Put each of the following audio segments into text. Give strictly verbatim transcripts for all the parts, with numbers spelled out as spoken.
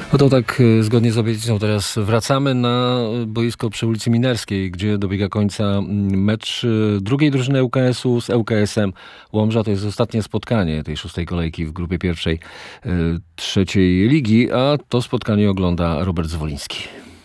No to tak y, zgodnie z obietnicą teraz wracamy na boisko przy ulicy Minerskiej, gdzie dobiega końca mm, mecz y, drugiej drużyny L K S-u z L K S-em Łomża. To jest ostatnie spotkanie tej szóstej kolejki w grupie pierwszej y, trzeciej ligi, a to spotkanie ogląda Robert Zwoliński.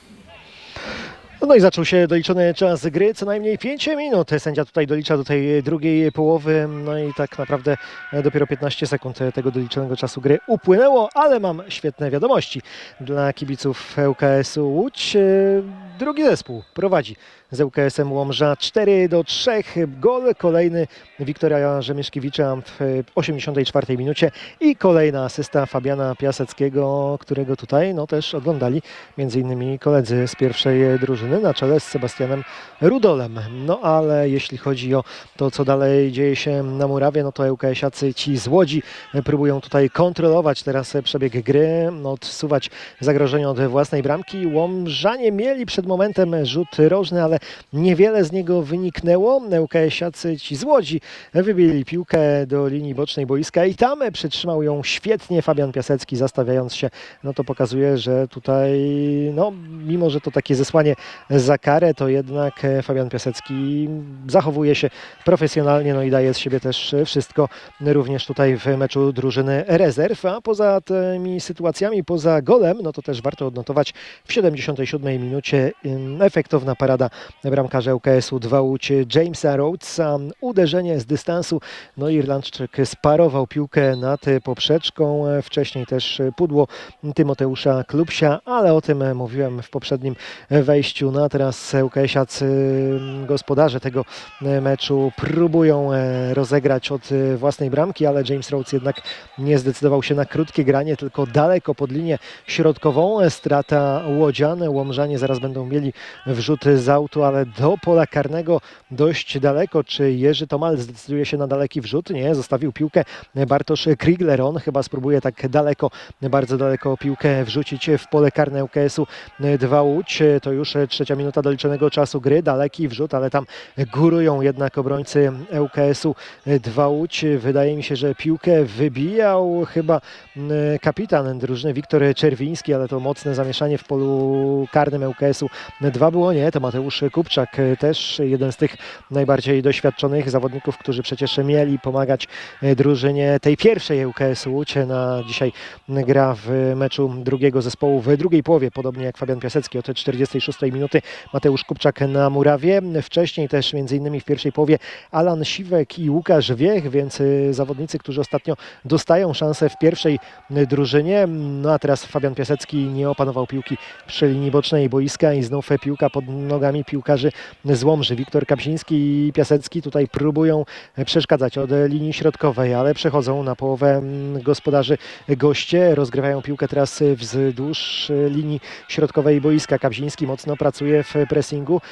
No i zaczął się doliczony czas gry, co najmniej pięć minut. Sędzia tutaj dolicza do tej drugiej połowy, no i tak naprawdę dopiero piętnaście sekund tego doliczonego czasu gry upłynęło, ale mam świetne wiadomości dla kibiców L K S-u Łódź. Drugi zespół prowadzi z L K S-em Łomża cztery do trzech. Gol kolejny Wiktora Rzemieszkiewicza w osiemdziesiątej czwartej minucie i kolejna asysta Fabiana Piaseckiego, którego tutaj no, też oglądali między innymi koledzy z pierwszej drużyny na czele z Sebastianem Rudolem. No ale jeśli chodzi o to, co dalej dzieje się na murawie, no to ŁKS-iacy ci z Łodzi próbują tutaj kontrolować teraz przebieg gry, odsuwać zagrożenie od własnej bramki. Łomżanie mieli przed momentem rzut rożny, ale niewiele z niego wyniknęło. ŁKS-iacy ci z Łodzi wybili piłkę do linii bocznej boiska i tam przytrzymał ją świetnie Fabian Piasecki, zastawiając się. No to pokazuje, że tutaj, no mimo że to takie zesłanie za karę, to jednak Fabian Piasecki zachowuje się profesjonalnie, no i daje z siebie też wszystko, również tutaj w meczu drużyny rezerw. A poza tymi sytuacjami, poza golem, no to też warto odnotować w siedemdziesiątej siódmej minucie efektowna parada bramkarza ŁKS-u dwa Łódź Jamesa Rhodesa, uderzenie z dystansu, no i Irlandczyk sparował piłkę nad poprzeczką, wcześniej też pudło Tymoteusza Klubsia, ale o tym mówiłem w poprzednim wejściu. No a teraz ŁKS-iacy, gospodarze tego meczu, próbują rozegrać od własnej bramki, ale James Rhodes jednak nie zdecydował się na krótkie granie, tylko daleko pod linię środkową. Strata łodzian. Łomżanie zaraz będą mieli wrzut z autu, ale do pola karnego dość daleko. Czy Jerzy Tomal zdecyduje się na daleki wrzut? Nie, zostawił piłkę Bartosz Krigler. On chyba spróbuje tak daleko, bardzo daleko piłkę wrzucić w pole karne ŁKS-u dwa Łódź. To już trzecia minuta doliczonego czasu gry. Daleki wrzut, ale tam górują jednak obrońcy ŁKS-u dwa Łódź. Wydaje mi się, że piłkę wybijał chyba kapitan drużyny Wiktor Czerwiński, ale to mocne zamieszanie w polu karnym ŁKS-u dwa było. Nie, to Mateusz Kupczak, też jeden z tych najbardziej doświadczonych zawodników, którzy przecież mieli pomagać drużynie tej pierwszej ŁKS-u Łódź. Na dzisiaj gra w meczu drugiego zespołu w drugiej połowie, podobnie jak Fabian Piasecki od czterdziestej szóstej minuty. Mateusz Kupczak na murawie. Wcześniej też między innymi w pierwszej połowie Alan Siwek i Łukasz Wiech, więc zawodnicy, którzy ostatnio dostają szansę w pierwszej drużynie. No a teraz Fabian Piasecki nie opanował piłki przy linii bocznej boiska i znów piłka pod nogami piłkarzy z Łomży. Wiktor Kapsiński i Piasecki tutaj próbują przeszkadzać od linii środkowej, ale przechodzą na połowę gospodarzy goście. Rozgrywają piłkę teraz wzdłuż linii środkowej boiska. Kapsiński mocno pracuje w pressingu.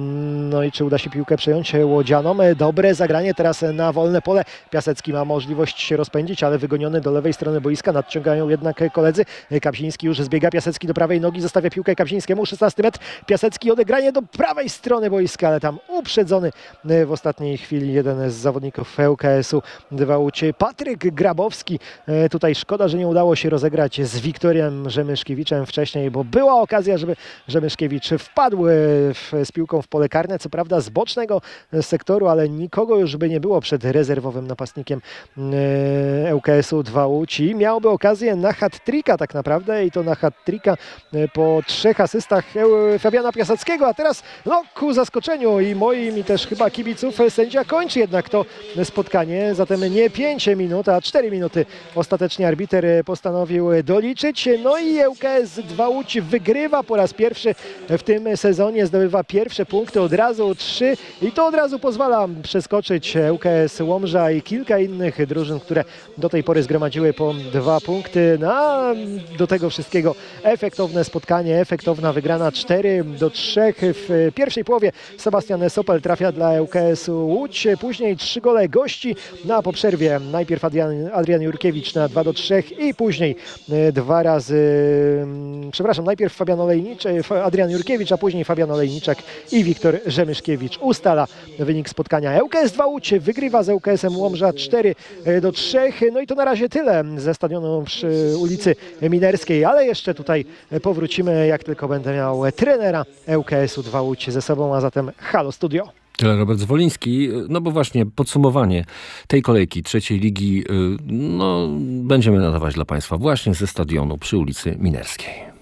No i czy uda się piłkę przejąć łodzianom? Dobre zagranie teraz na wolne pole. Piasecki ma możliwość się rozpędzić, ale wygoniony do lewej strony boiska. Nadciągają jednak koledzy. Kapsiński już zbiega. Piasecki do prawej nogi, zostawia piłkę Kapsińskiemu. szesnasty metr. Piasecki odegranie do prawej strony boiska, ale tam uprzedzony w ostatniej chwili jeden z zawodników ŁKS-u dwa Łódź. Patryk Grabowski. Tutaj szkoda, że nie udało się rozegrać z Wiktorem Rzemyszkiewiczem wcześniej, bo była okazja, żeby Rzemyszkiewicz wpadł w, z piłką w pole karne, co prawda z bocznego sektoru, ale nikogo już by nie było przed rezerwowym napastnikiem ŁKS-u dwa Łódź i miałby okazję na hat-tricka tak naprawdę i to na hat-tricka po trzech asystach Fabiana Piaseckiego, a teraz no, ku zaskoczeniu i moim i też chyba kibiców sędzia kończy jednak to spotkanie, zatem nie pięć minut, a cztery minuty ostatecznie arbiter postanowił doliczyć. No i ŁKS dwa Łódź wygrywa po raz pierwszy w tym sezonie, zdobywa pierwsze punkty, od razu trzy i to od razu pozwala przeskoczyć ŁKS Łomża i kilka innych drużyn, które do tej pory zgromadziły po dwa punkty. No, a do tego wszystkiego efektowne spotkanie, efektowna wygrana cztery do trzech. W pierwszej połowie Sebastian Sopel trafia dla ŁKS-u Łódź, później trzy gole gości, no a po przerwie najpierw Adrian, Adrian Jurkiewicz na dwa do trzech i później dwa razy, przepraszam, najpierw Fabian Olejniczak, Adrian Jurkiewicz, a później Fabian Olejniczak i Wiktor Rzemyszkiewicz. Ustala wynik spotkania. ŁKS dwa Łódź wygrywa z ŁKS-em Łomża cztery do trzech. No i to na razie tyle ze stadionu przy ulicy Minerskiej, ale jeszcze tutaj powrócimy, jak tylko będę miał trenera ŁKS-u dwa Łódź ze sobą, a zatem halo studio. Tyle Robert Zwoliński, no bo właśnie podsumowanie tej kolejki trzeciej ligi no, będziemy nadawać dla Państwa właśnie ze stadionu przy ulicy Minerskiej.